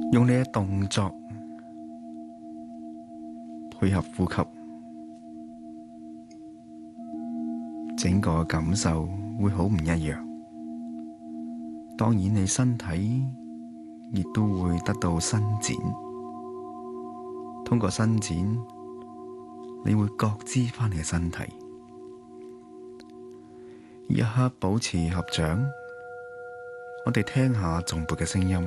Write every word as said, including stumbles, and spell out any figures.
用你嘅動作配合呼吸，整個感受會好唔一樣。當然，你身體亦都會得到伸展。通過伸展，你會覺知返你嘅身體。一刻保持合掌，我哋聽下頌缽嘅聲音。